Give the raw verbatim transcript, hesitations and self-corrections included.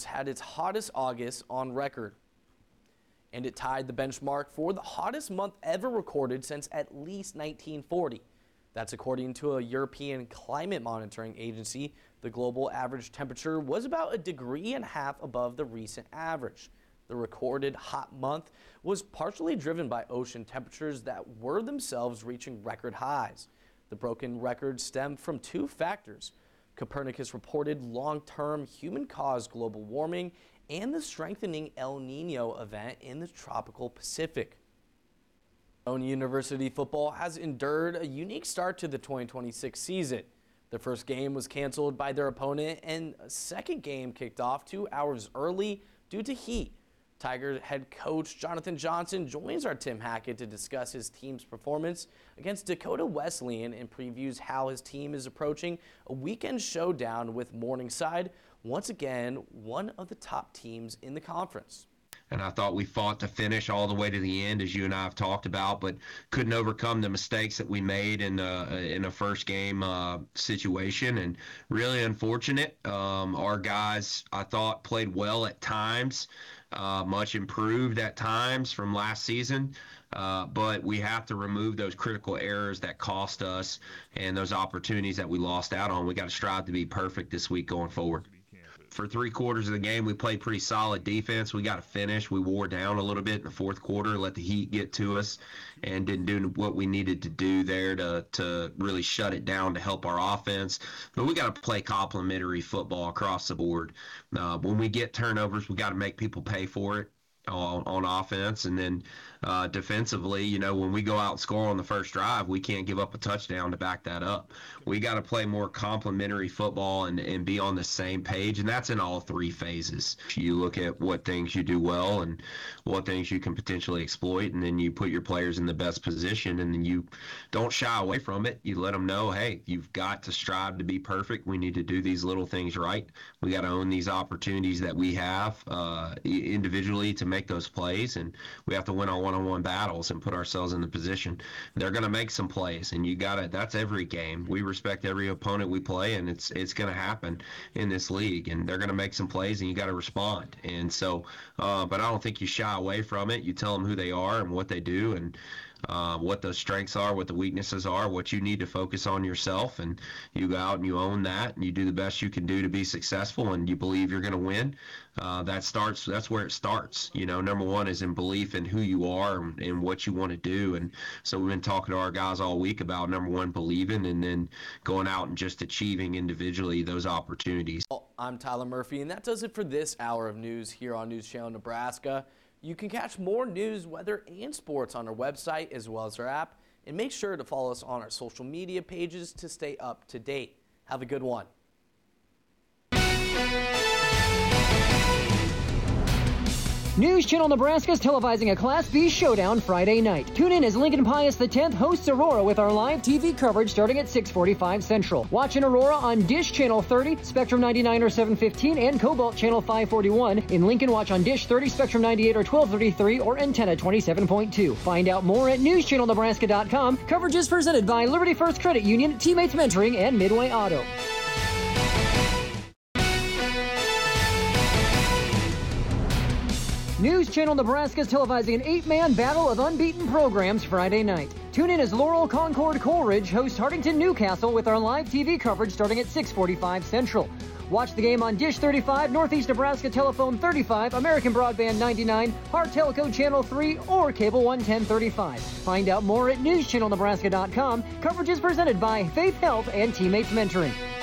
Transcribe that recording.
had its hottest August on record, and it tied the benchmark for the hottest month ever recorded since at least nineteen forty. That's according to a European climate monitoring agency. The global average temperature was about a degree and a half above the recent average. The recorded hot month was partially driven by ocean temperatures that were themselves reaching record highs. The broken record stemmed from two factors. Copernicus reported long-term human-caused global warming and the strengthening El Nino event in the tropical Pacific. Own University football has endured a unique start to the twenty twenty-six season. The first game was canceled by their opponent, and a second game kicked off two hours early due to heat. Tiger head coach Jonathan Johnson joins our Tim Hackett to discuss his team's performance against Dakota Wesleyan and previews how his team is approaching a weekend showdown with Morningside, once again one of the top teams in the conference. And I thought we fought to finish all the way to the end, as you and I have talked about, but couldn't overcome the mistakes that we made in uh, in a first game uh, situation. And really unfortunate. Um, our guys, I thought, played well at times, uh, much improved at times from last season. Uh, but we have to remove those critical errors that cost us and those opportunities that we lost out on. We got to strive to be perfect this week going forward. For three quarters of the game, we played pretty solid defense. We got to finish. We wore down a little bit in the fourth quarter, let the heat get to us, and didn't do what we needed to do there to, to really shut it down to help our offense. But we got to play complementary football across the board. Uh, when we get turnovers, we got to make people pay for it on, on offense. And then uh, defensively, you know, when we go out and score on the first drive, we can't give up a touchdown to back that up. We got to play more complementary football and, and be on the same page, and that's in all three phases. You look at what things you do well and what things you can potentially exploit, and then you put your players in the best position, and then you don't shy away from it. You let them know, hey, you've got to strive to be perfect. We need to do these little things right. We got to own these opportunities that we have uh, individually to make those plays, and we have to win our one-on-one battles and put ourselves in the position. They're going to make some plays, and you got to. That's every game. We respect every opponent we play, and it's it's going to happen in this league, and they're going to make some plays, and you got to respond. And so, uh, but I don't think you shy away from it. You tell them who they are and what they do, and uh, what the strengths are, what the weaknesses are, what you need to focus on yourself, and you go out and you own that, and you do the best you can do to be successful, and you believe you're going to win. Uh, that starts. That's where it starts. You know, number one is in belief in who you are and, and what you want to do. And so we've been talking to our guys all week about number one, believing, and then going out and just achieving individually those opportunities. Well, I'm Tyler Murphy, and that does it for this hour of news here on News Channel Nebraska. You can catch more news, weather, and sports on our website as well as our app. And make sure to follow us on our social media pages to stay up to date. Have a good one. News Channel Nebraska is televising a Class B showdown Friday night. Tune in as Lincoln Pius X hosts Aurora with our live T V coverage starting at six forty-five Central. Watch in Aurora on Dish Channel thirty, Spectrum ninety-nine or seven fifteen, and Cobalt Channel five forty-one. In Lincoln, watch on Dish thirty, Spectrum ninety-eight or twelve thirty-three, or Antenna twenty-seven point two. Find out more at news channel nebraska dot com. Coverage is presented by Liberty First Credit Union, Teammates Mentoring, and Midway Auto. News Channel Nebraska is televising an eight-man battle of unbeaten programs Friday night. Tune in as Laurel Concord Coleridge hosts Hardington Newcastle with our live T V coverage starting at six forty-five Central. Watch the game on Dish thirty-five, Northeast Nebraska Telephone thirty-five, American Broadband ninety-nine, Hart Telco Channel three, or Cable one ten thirty-five. Find out more at news channel nebraska dot com. Coverage is presented by Faith Health and Teammates Mentoring.